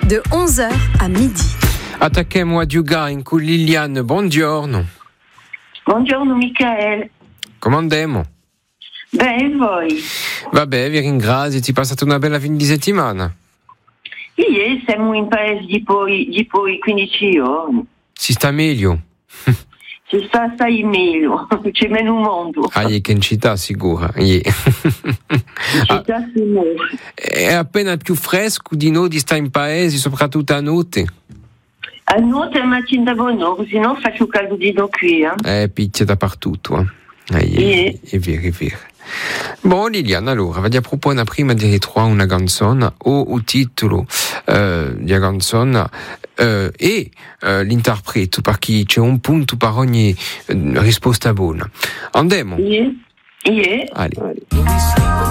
de 11h à midi. Attacchiamo a Diugain con Liliane, buongiorno. Buongiorno Michael. Come andiamo? Bene, e voi? Vabbè, vi ringrazio, ti è passata una bella fine di settimana? Ieri siamo in paese di poi 15 giorni. Si sta meglio? Si sta assai meglio, c'è meno mondo. Che in città sicura. Città si muore. È appena più fresco di noi di stare in paese, soprattutto a notte. A notte e mattina buono, così non faccio caldo di no qui. Picchia dappertutto. È vero. Bon, Liliana, allora, vediamo a proporre prima di ritrovare una canzone o il titolo della canzone e l'interpreto, perché c'è un punto per ogni risposta buona. Andiamo? Yeah. Allez.